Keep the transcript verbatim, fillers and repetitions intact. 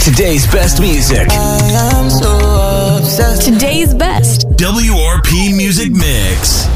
Today's best music. I am so obsessed. Today's best. W R P Music Mix.